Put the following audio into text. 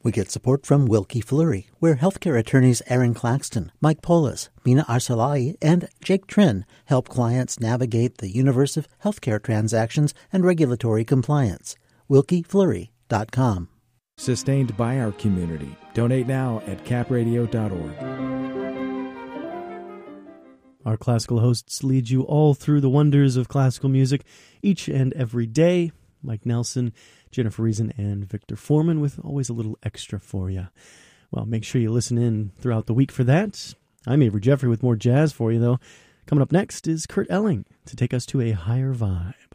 We get support from Wilkie Fleury, where healthcare attorneys Aaron Claxton, Mike Polis, Mina Arsalai, and Jake Trin help clients navigate the universe of healthcare transactions and regulatory compliance. WilkieFleury.com. Sustained by our community. Donate now at capradio.org. Our classical hosts lead you all through the wonders of classical music each and every day. Mike Nelson, Jennifer Reason, and Victor Foreman with always a little extra for you. Well, make sure you listen in throughout the week for that. I'm Avery Jeffrey with more jazz for you, though. Coming up next is Kurt Elling to take us to a higher vibe.